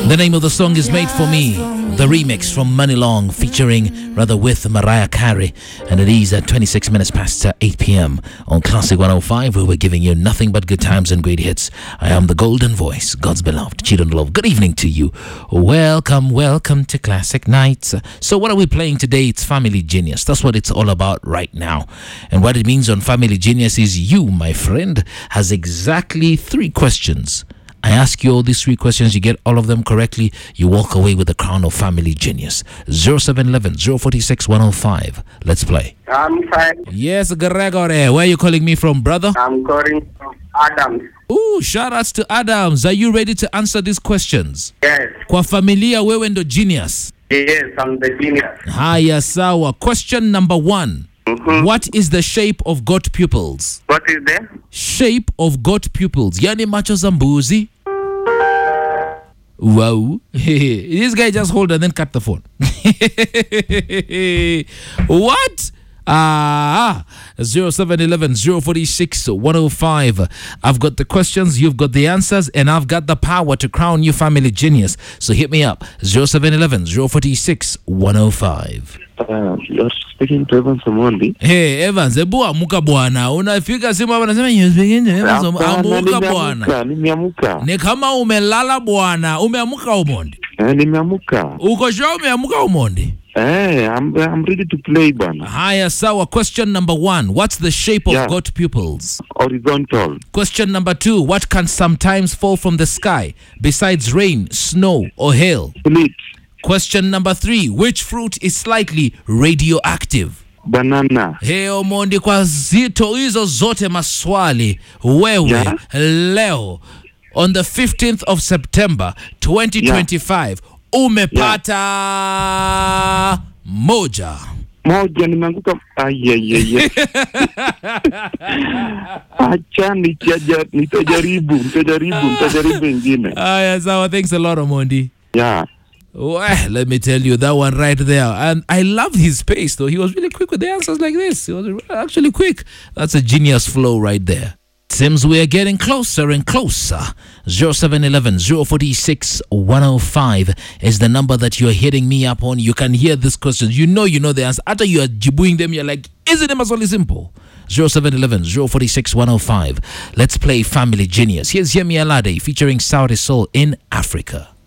The name of the song is Made For Me, the remix from Money Long with Mariah Carey. And it is at 26 minutes past 8 p.m. on Classic 105, where we're giving you nothing but good times and great hits. I am the golden voice, God's beloved, Chidon Love. Good evening to you. Welcome to Classic Nights. So what are we playing today? It's Family Genius. That's what it's all about right now. And what it means on Family Genius is you, my friend, has exactly 3 questions. I ask you all these 3 questions, you get all of them correctly, you walk away with the crown of Family Genius. 0711 046 105. Let's play. I'm fine. Yes, Gregory. Where are you calling me from, brother? I'm calling from Adams. Ooh, shout outs to Adams. Are you ready to answer these questions? Yes. Kwa familia wewe ndo genius? Yes, I'm the genius. Haya sawa. Question number 1. What is the shape of goat pupils? What is the shape of goat pupils? Yani macho za mbuzi. Wow. This guy just hold and then cut the phone. What? 0711 046 105. I've got the questions, you've got the answers, and I've got the power to crown you Family Genius. So hit me up. 0711 046 105. You're speaking to Evans Omondi. Hey Evans, ebu amuka bwana. Unafika simu hapa nasema you're speaking to Evans Omondi. Amuka bwana. Nimeamuka. Ni kama umelala bwana. Umeamuka Omondi? Nimeamuka. Uko sure umeamuka Omondi? I'm ready to play bwana. Haya sawa. Question number 1. What's the shape of goat pupils? Horizontal. Question number 2. What can sometimes fall from the sky besides rain, snow, or hail? Split. Question number 3. Which fruit is slightly radioactive? Banana. Hey Omondi, kwa zito hizo zote maswali wewe leo on the 15th of September 2025 umepata moja nimeanguka. Acha nitajaribu ingine. Aya sawa. Thanks a lot Omondi. Yeah. Well, let me tell you, that one right there. And I love his pace, though. He was really quick with the answers like this. He was actually quick. That's a genius flow right there. Seems we are getting closer and closer. 0711 046 105 is the number that you're hitting me up on. You can hear this question. You know the answer. After you are jibuing them, you're like, isn't it really simple? 0711 046 105. Let's play Family Genius. Here's Yemi Alade featuring Saudi Soul in Africa.